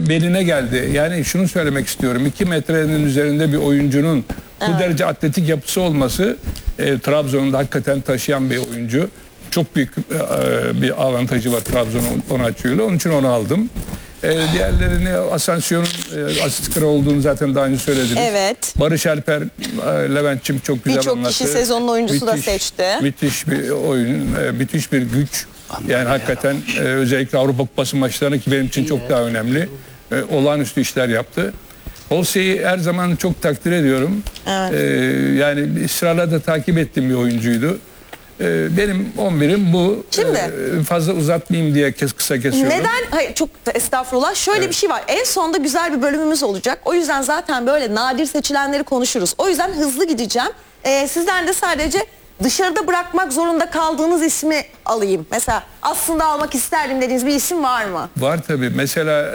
beline geldi. Yani şunu söylemek istiyorum. 2 metrenin üzerinde bir oyuncunun bu derece atletik yapısı olması Trabzon'da hakikaten taşıyan bir oyuncu. Çok büyük bir avantajı var Trabzon'un Onaçu'yla. Onun için onu aldım. Diğerlerini Asensio'nun asist kralı olduğunu zaten daha önce söylediniz. Evet. Barış Alper, Levent'ciğim çok güzel anlattı. Birçok kişi sezonun oyuncusu da seçti. Müthiş bir oyun, müthiş bir güç. Yani hakikaten özellikle Avrupa Kupası maçlarını ki benim için çok daha önemli. Olağanüstü işler yaptı. Olsey'i her zaman çok takdir ediyorum. Evet. Yani ısrarla da takip ettiğim bir oyuncuydu. Benim 11'im bu. Şimdi Fazla uzatmayayım diye kısa kesiyorum. Neden? Hayır, çok estağfurullah. Şöyle bir şey var. En sonda güzel bir bölümümüz olacak. O yüzden zaten böyle nadir seçilenleri konuşuruz. O yüzden hızlı gideceğim. Sizden de sadece dışarıda bırakmak zorunda kaldığınız ismi alayım. Mesela aslında almak isterdim dediğiniz bir isim var mı? Var tabii. Mesela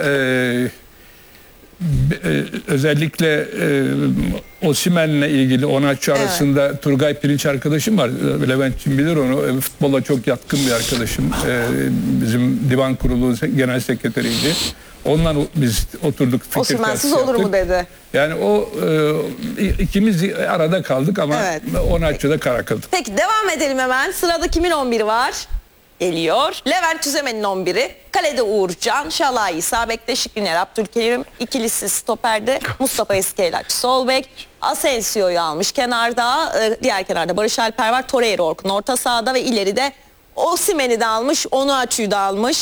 özellikle Osimhen'le ilgili Onaçu arasında Turgay Pirinç arkadaşım var. Levent'ciğim bilir onu. Futbola çok yatkın bir arkadaşım. Bizim divan kurulu genel sekreteriydi. Ondan biz oturduk, fikir Osimhen'siz tersi olur mu dedi. Yani o ikimiz arada kaldık ama Onaçu'da karar kıldık. Peki devam edelim hemen. Sırada kimin 11'i var? Geliyor. Levent Tüzemen'in 11'i. Kalede Uğurcan, Şalai, sağ bekte Şikriner Abdülkerim, ikilisi stoperde Mustafa İskeylaç, sol bek. Asensio'yu almış kenarda. Diğer kenarda Barış Alper var. Torreira Orkun orta sahada ve ileride Osimhen'i de almış. Onuaçu'yu da almış.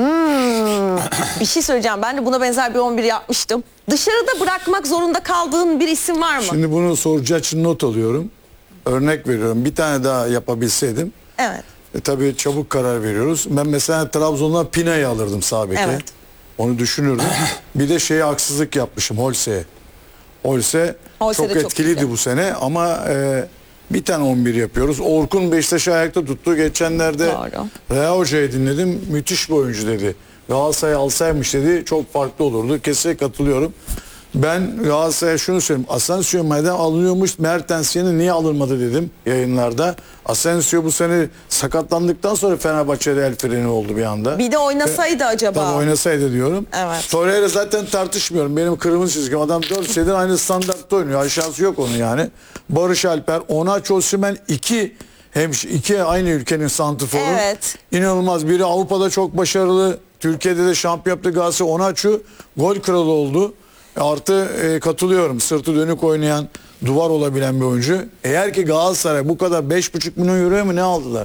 Bir şey söyleyeceğim. Ben de buna benzer bir 11 yapmıştım. Dışarıda bırakmak zorunda kaldığın bir isim var mı? Şimdi bunu sorucu için not alıyorum. Örnek veriyorum. Bir tane daha yapabilseydim. Evet. Tabii çabuk karar veriyoruz. Ben mesela Trabzon'dan Pina'yı alırdım sağ beke. Evet. Onu düşünürdüm. Bir de şeye haksızlık yapmışım Holse'ye. Holse çok etkiliydi bu sene ama bir tane 11 yapıyoruz. Orkun Beşiktaş'ı ayakta tuttu. Geçenlerde Rea Hoca'yı dinledim. Müthiş bir oyuncu dedi. Galatasaray alsaymış dedi. Çok farklı olurdu. Kesinlikle katılıyorum. Ben Galatasaray'a şunu söyleyeyim. Asensio madem alınıyormuş Mertens yeni niye alınmadı dedim yayınlarda. Asensio bu sene sakatlandıktan sonra Fenerbahçe'de el freni oldu bir anda. Bir de oynasaydı acaba. Tabii oynasaydı diyorum. Evet. Torreira zaten tartışmıyorum. Benim kırmızı çizgim. Adam 4 senedir aynı standartta oynuyor. Aşağısı yok onun yani. Barış Alper, Onaçu, Osimhen iki aynı ülkenin santrforu. Evet. İnanılmaz. Biri Avrupa'da çok başarılı. Türkiye'de de şampiyon yaptı Galatasaray. Onaçu gol kralı oldu. Artı katılıyorum. Sırtı dönük oynayan, duvar olabilen bir oyuncu. Eğer ki Galatasaray bu kadar 5,5 milyon euroya mı ne aldılar?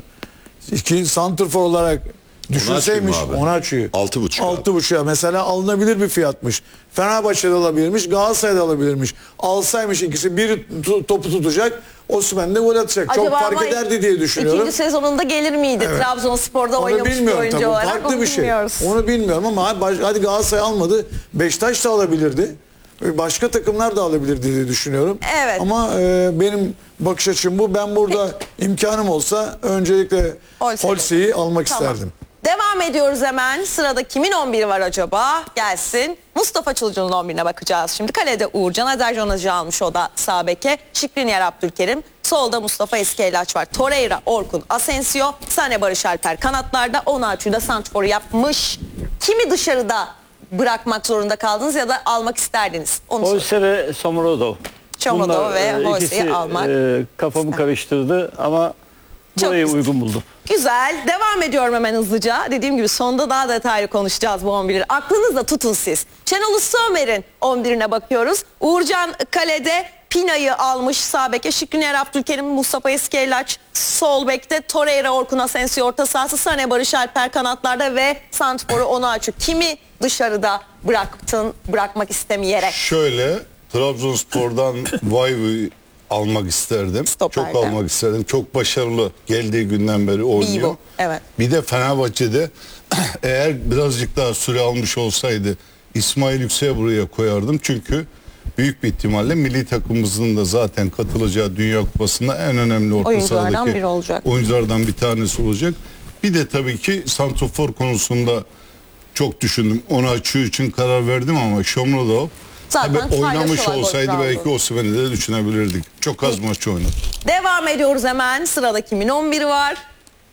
İki santrfor olarak düşünseymiş Onaçu'yu. 6,5'a mesela alınabilir bir fiyatmış. Fenerbahçe'de alabilirmiş, Galatasaray'da alabilirmiş. Alsaymış ikisi biri topu tutacak, Osimhen de gol atacak. Acaba çok fark ederdi diye düşünüyorum. İkinci sezonunda gelir miydi Trabzonspor'da oynamış bir oyuncu tabii, olarak? farklı bir şey. Onu bilmiyorum ama hadi Galatasaray almadı. Beşiktaş da alabilirdi. Başka takımlar da alabilirdi diye düşünüyorum. Evet. Ama benim bakış açım bu. Ben burada imkanım olsa öncelikle Holse'yi almak isterdim. Devam ediyoruz hemen. Sırada kimin 11'i var acaba? Gelsin. Mustafa Çılcı'nın 11'ine bakacağız. Şimdi kalede Uğurcan, Aderjon Hacı almış o da sağ beke. Şikriner Abdülkerim. Solda Mustafa İskeylaç var. Torreira, Orkun, Asensio, Sane Barış Alper kanatlarda. Onaçu'yu da santrforu yapmış. Kimi dışarıda bırakmak zorunda kaldınız ya da almak isterdiniz? Holse ve Shomurodov. Shomurodov ve Holse'yi almak. Kafamı karıştırdı ama burayı uygun buldum. Güzel. Devam ediyorum hemen hızlıca. Dediğim gibi sonda daha detaylı konuşacağız bu 11'i. Aklınızda tutun siz. Şenol Somer'in 11'ine bakıyoruz. Uğurcan kalede Pina'yı almış sağ beke. Şikriner Abdülkerim, Mustafa İskeylaç sol bekte. Torreira, Orkun, Asensio orta sahası. Sane Barış Alper kanatlarda ve santrforu Onaçu. Kimi dışarıda bırakmak istemeyerek? Şöyle Trabzonspor'dan Vayv'ı almak isterdim. Stoper'de. Çok almak isterdim. Çok başarılı geldiği günden beri oynuyor. Bibo, evet. Bir de Fenerbahçe'de eğer birazcık daha süre almış olsaydı İsmail Yüksek'e buraya koyardım. Çünkü büyük bir ihtimalle milli takımımızın da zaten katılacağı Dünya Kupası'nda en önemli orta sahadaki oyunculardan bir tanesi olacak. Bir de tabii ki santrofor konusunda çok düşündüm. Onaçu için karar verdim ama Shomurodov oynamış olsaydı belki Osimhen'i de düşünebilirdik. Çok az maç oynadı. Devam ediyoruz hemen. Sırada kimin 11'i var?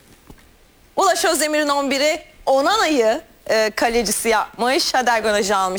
Ulaş Özdemir'in 11'i Onana'yı kalecisi yapmış. Adergon Hacı almış